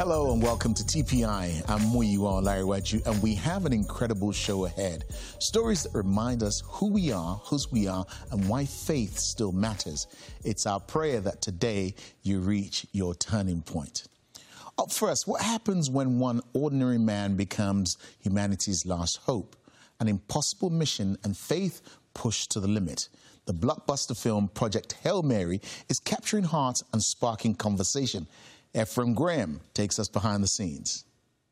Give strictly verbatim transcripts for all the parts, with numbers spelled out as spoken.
Hello and welcome to T P I. I'm Muyiwa Olariwaju, and we have an incredible show ahead. Stories that remind us who we are, whose we are, and why faith still matters. It's our prayer that today you reach your turning point. Up first, what happens when one ordinary man becomes humanity's last hope? An impossible mission and faith pushed to the limit. The blockbuster film Project Hail Mary is capturing hearts and sparking conversation. Ephraim Graham takes us behind the scenes.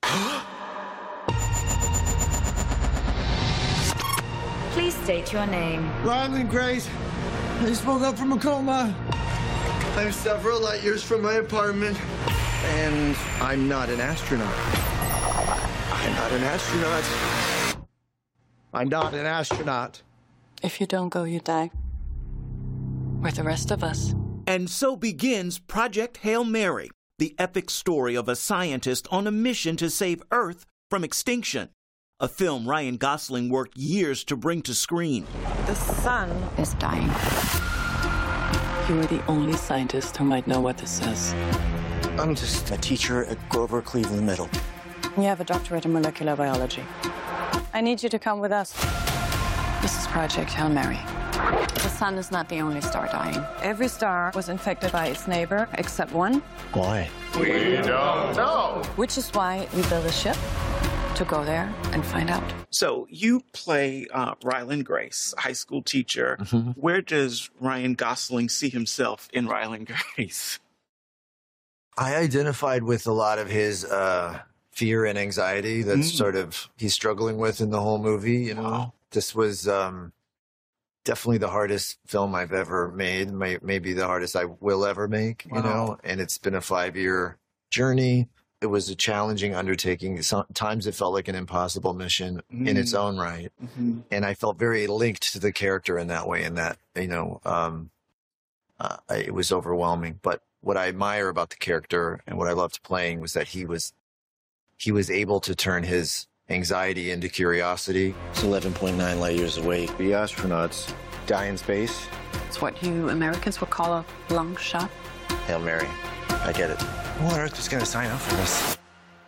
Please state your name. Ryland Grace. I just woke up from a coma. I'm several light years from my apartment. And I'm not an astronaut. I'm not an astronaut. I'm not an astronaut. If you don't go, you die. With the rest of us. And so begins Project Hail Mary, the epic story of a scientist on a mission to save Earth from extinction. A film Ryan Gosling worked years to bring to screen. The sun is dying. You are the only scientist who might know what this says. I'm just a teacher at Grover Cleveland Middle. You have a doctorate in molecular biology. I need you to come with us. This is Project Hail Mary. The sun is not the only star dying. Every star was infected by its neighbor, except one. Why? We don't know. Which is why we built a ship to go there and find out. So you play uh, Ryland Grace, high school teacher. Mm-hmm. Where does Ryan Gosling see himself in Ryland Grace? I identified with a lot of his uh, fear and anxiety that's Mm. sort of he's struggling with in the whole movie. You know, Wow. this was um, definitely the hardest film I've ever made. May, maybe the hardest I will ever make. You Wow. know, and it's been a five-year journey. It was a challenging undertaking. Sometimes it felt like an impossible mission Mm. in its own right, Mm-hmm. and I felt very linked to the character in that way. In that, you know, um, uh, I- it was overwhelming, but. What I admire about the character and what I loved playing was that he was he was able to turn his anxiety into curiosity. It's eleven point nine light years away. The astronauts die in space. It's what you Americans would call a long shot. Hail Mary. I get it. Who on earth is going to sign up for this?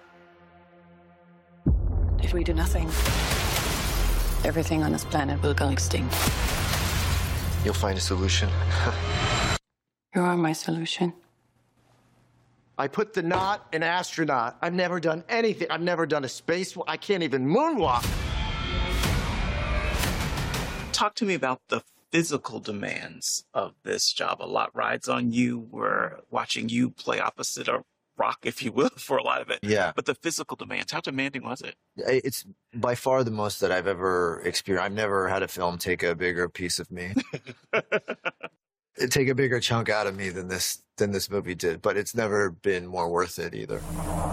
If we do nothing, everything on this planet will go extinct. You'll find a solution. You are my solution. I put the not an astronaut. I've never done anything. I've never done a space. I can't even moonwalk. Talk to me about the physical demands of this job. A lot rides on you. We're watching you play opposite a rock, if you will, for a lot of it. Yeah. But the physical demands, how demanding was it? It's by far the most that I've ever experienced. I've never had a film take a bigger piece of me. Take a bigger chunk out of me than this than this movie did, but it's never been more worth it either.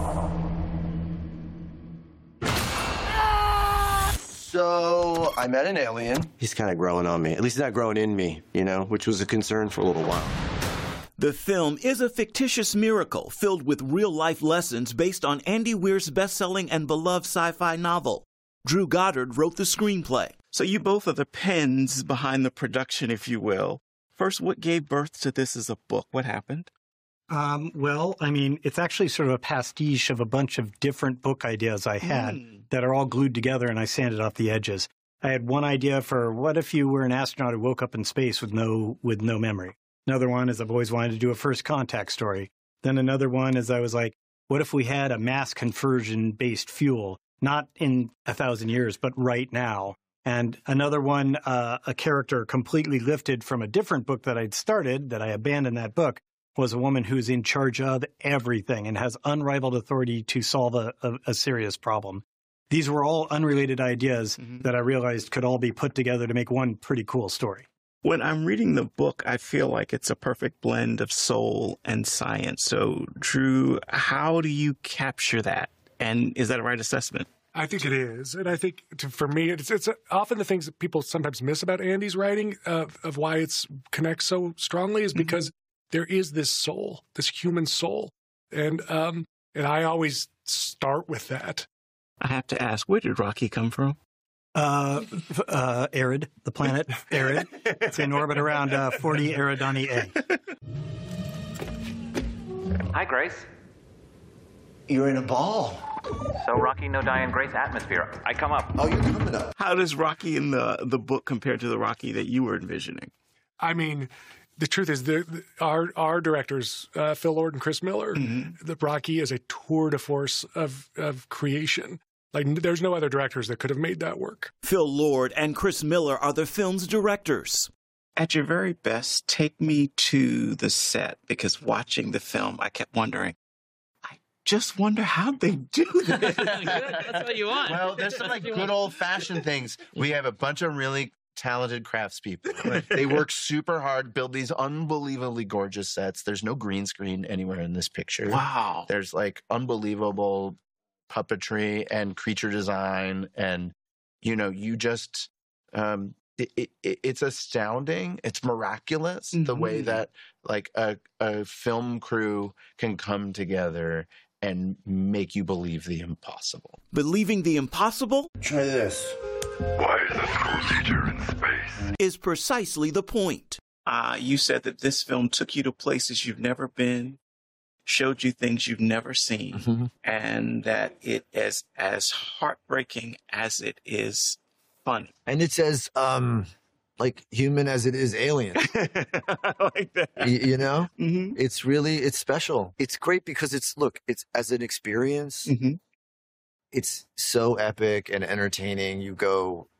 So I met an alien. He's kind of growing on me. At least he's not growing in me, you know, which was a concern for a little while. The film is a fictitious miracle filled with real-life lessons based on Andy Weir's best-selling and beloved sci-fi novel. Drew Goddard wrote the screenplay. So you both are the pens behind the production, if you will. First, what gave birth to this as a book? What happened? Um, well, I mean, it's actually sort of a pastiche of a bunch of different book ideas I had Mm. that are all glued together, and I sanded off the edges. I had one idea for what if you were an astronaut who woke up in space with no with no memory. Another one is I've always wanted to do a first contact story. Then another one is I was like, what if we had a mass conversion-based fuel, not in a thousand years, but right now? And another one, uh, a character completely lifted from a different book that I'd started, that I abandoned that book, was a woman who's in charge of everything and has unrivaled authority to solve a, a, a serious problem. These were all unrelated ideas Mm-hmm. that I realized could all be put together to make one pretty cool story. When I'm reading the book, I feel like it's a perfect blend of soul and science. So, Drew, how do you capture that? And is that a right assessment? I think it is. And I think to, for me, it's, it's often the things that people sometimes miss about Andy's writing uh, of why it connects so strongly is because mm-hmm. there is this soul, this human soul. And, um, and I always start with that. I have to ask, where did Rocky come from? Uh, uh, Erid, the planet Erid. It's in orbit around uh, forty Eridani A. Hi, Grace. You're in a ball. So Rocky No Diane Grace atmosphere. I come up. Oh, you're coming up. How does Rocky in the, the book compare to the Rocky that you were envisioning? I mean, the truth is, the, the, our our directors, uh, Phil Lord and Chris Miller, mm-hmm. the Rocky is a tour de force of of creation. Like, there's no other directors that could have made that work. Phil Lord and Chris Miller are the film's directors. At your very best, take me to the set, because watching the film, I kept wondering, I just wonder how they do this. That's what you want. Well, there's some like good old-fashioned things. We have a bunch of really talented craftspeople. They work super hard, build these unbelievably gorgeous sets. There's no green screen anywhere in this picture. Wow. There's like unbelievable puppetry and creature design, and you know, you just um it, it, it's astounding. It's miraculous mm-hmm. the way that like a, a film crew can come together and make you believe the impossible. Believing the impossible? Try this. Why is a school teacher in space? Is precisely the point. Uh, you said that this film took you to places you've never been, showed you things you've never seen, mm-hmm. and that it is as heartbreaking as it is fun. And it's as um like human as it is alien. I like that. You, you know, mm-hmm. it's really it's special. It's great because it's look, it's as an experience. Mm-hmm. It's so epic and entertaining. You go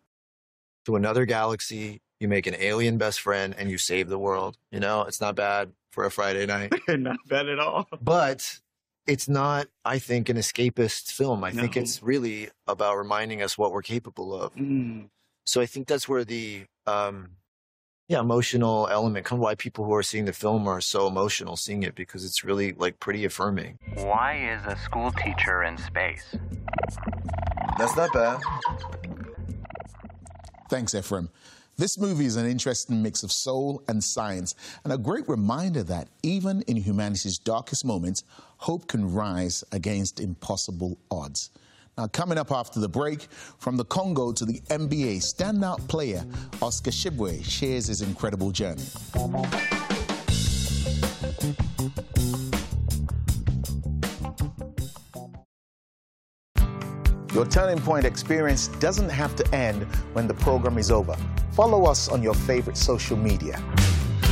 to another galaxy, you make an alien best friend, and you save the world. You know, it's not bad for a Friday night. Not bad at all. But it's not, I think, an escapist film. I no. think it's really about reminding us what we're capable of. Mm. So I think that's where the um, yeah emotional element comes. Why people who are seeing the film are so emotional seeing it, because it's really like pretty affirming. Why is a school teacher in space? That's not bad. Thanks, Ephraim. This movie is an interesting mix of soul and science, and a great reminder that even in humanity's darkest moments, hope can rise against impossible odds. Now, coming up after the break, from the Congo to the N B A, standout player Oscar Tshiebwe shares his incredible journey. Your Turning Point experience doesn't have to end when the program is over. Follow us on your favorite social media.